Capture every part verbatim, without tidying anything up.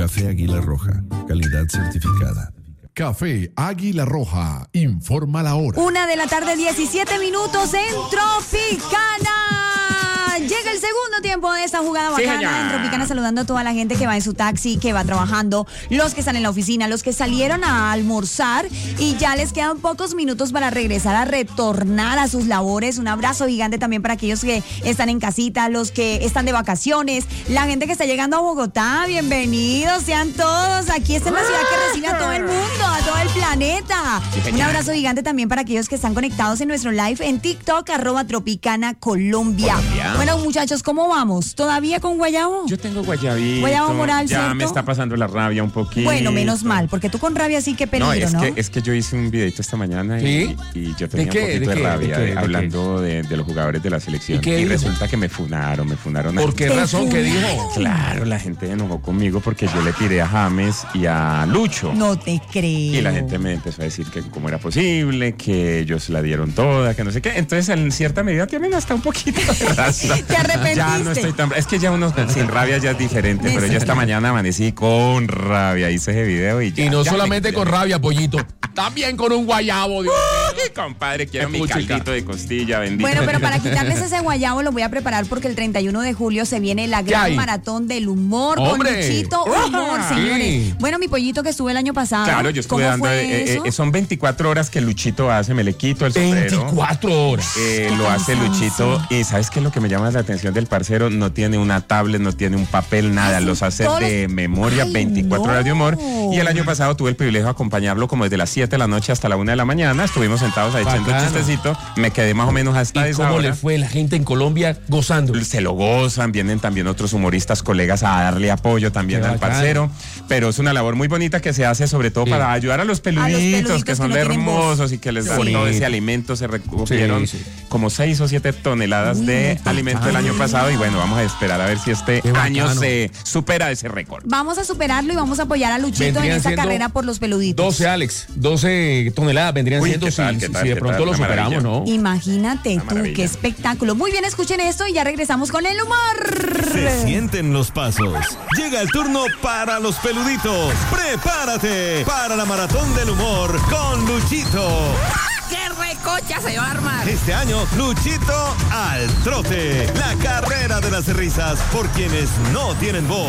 Café Águila Roja, calidad certificada. Café Águila Roja, informa la hora. Una de la tarde, diecisiete minutos en Tropicana. Llega el segundo tiempo de esta jugada bacana sí, en Tropicana, saludando a toda la gente que va en su taxi, que va trabajando, los que están en la oficina, los que salieron a almorzar y ya les quedan pocos minutos para regresar a retornar a sus labores. Un abrazo gigante también para aquellos que están en casita, los que están de vacaciones, la gente que está llegando a Bogotá. Bienvenidos sean todos. Aquí está en la ciudad que recibe a todo el mundo, a todo el planeta. Un abrazo gigante también para aquellos que están conectados en nuestro live en TikTok, arroba Tropicana Colombia. Colombia. Bueno, muchachos, ¿cómo vamos? ¿Todavía con guayabo? Yo tengo guayabito. Guayabo moral, ya ¿cierto? me está pasando la rabia un poquito. Bueno, menos mal, porque tú con rabia sí que peligro, ¿no? Es, ¿no? que, es que yo hice un videito esta mañana y, ¿Sí? y yo tenía ¿De un poquito ¿De, de de rabia ¿De de, hablando de, de los jugadores de la selección. ¿Y, y resulta que me funaron, me funaron. ¿Por qué razón? ¿Qué dijo? Claro, la gente se enojó conmigo porque yo le tiré a James y a Lucho. No te creo. Y la gente me empezó a decir que cómo era posible, que ellos la dieron toda, que no sé qué. Entonces, en cierta medida, tienen hasta un poquito de razón. ¿Te arrepentiste? Ya no estoy tan... Es que ya uno sin rabia ya es diferente, pero yo esta mañana amanecí con rabia, hice ese video y ya. Y no ya solamente me... con rabia, pollito, también con un guayabo, Dios mío. Uy, compadre, quiero mi Escucha, caldito de costilla, bendito. Bueno, pero para quitarles ese guayabo lo voy a preparar porque el treinta y uno de julio se viene la gran maratón del humor. ¡Hombre! Con Luchito Humor, Sí. señores. Bueno, mi pollito que estuve el año pasado. Claro, yo estuve dando... Eh, eh, son veinticuatro horas que Luchito hace, me le quito el sombrero. veinticuatro horas. Eh, lo hace Luchito. Y ¿sabes qué es lo que me llama la atención del parcero? No tiene una tablet, no tiene un papel, nada. Los hace de memoria, veinticuatro horas de humor. Y el año pasado tuve el privilegio de acompañarlo como desde las siete de la noche hasta la una de la mañana. Estuvimos sentados ahí echando un chistecito. Me quedé más o menos hasta ¿Y esa cómo hora. le fue la gente en Colombia gozando? Se lo gozan, vienen también otros humoristas, colegas a darle apoyo también Qué al bacano. Parcero. Pero es una labor muy bonita que se hace sobre todo Sí. para ayudar a los peluditos, A los peluditos que son que no tienen hermosos voz. y que les dan Bonito. todo ese alimento. Se recogieron Sí, sí. como seis o siete toneladas Uy, de no, alimento el año pasado. Y bueno, vamos a esperar a ver si este Qué año bacano. se supera ese récord. Vamos a superarlo y vamos a apoyar a Luchito en Vendrían esta siendo carrera por los peluditos. doce, Alex, doce toneladas vendrían Uy, siendo ¿qué tal, si, qué tal, si de qué pronto tal? lo Una superamos, maravilla. ¿no? Imagínate Una tú, maravilla. qué espectáculo. Muy bien, escuchen esto y ya regresamos con el humor. Se sienten los pasos. Llega el turno para los peluditos. Prepárate para la maratón del humor con Luchito. ¡Qué recocha se va a armar! Este año, Luchito al trote. La carrera de las risas por quienes no tienen voz.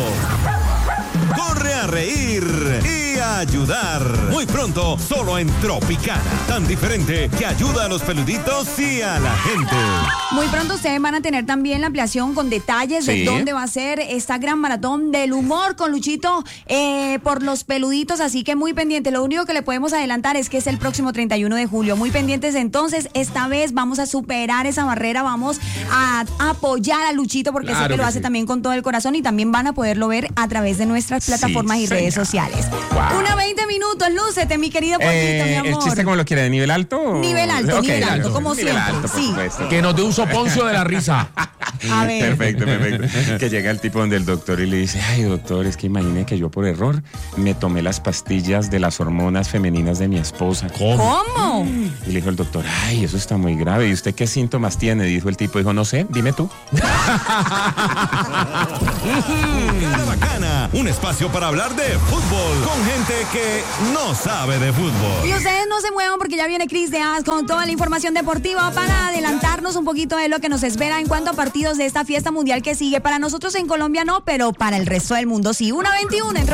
Corre a reír y a ayudar. Muy pronto, solo en Tropicana. Tan diferente que ayuda a los peluditos y a la gente. Muy pronto ustedes van a tener también la ampliación con detalles Sí. de dónde va a ser esta gran maratón del humor con Luchito eh, por los peluditos, así que muy pendiente. Lo único que le podemos adelantar es que es el próximo treinta y uno de julio. Muy pendientes entonces, esta vez vamos a superar esa barrera, vamos a apoyar a Luchito porque Claro sé que lo que hace sí. también con todo el corazón y también van a poderlo ver a través de nuestras plataformas Sí, y redes señor. sociales. Wow. Una veinte minutos, lúcete, mi querido pollito, Eh, mi ¿El amor. chiste cómo lo quiere? ¿De nivel alto? o- Nivel alto, Ok, nivel alto, claro. como Nivel siempre, alto, por sí. supuesto. Que nos dé un soponcio de la risa. A ver. Perfecto, perfecto. Que llega el tipo donde el doctor y le dice, ay, doctor, es que imagine que yo por error me tomé las pastillas de las hormonas femeninas de mi esposa. ¿Cómo? Y le dijo el doctor, ay, eso está muy grave. ¿Y usted qué síntomas tiene? Dijo el tipo, dijo, no sé, dime tú. Jugada Bacana, un espacio para hablar de fútbol con gente que no sabe de fútbol. Y ustedes no se muevan porque ya viene Cris de As con toda la información deportiva para adelantarnos un poquito de lo que nos espera en cuanto a partidos de esta fiesta mundial que sigue. Para nosotros en Colombia no, pero para el resto del mundo sí. una veintiuno en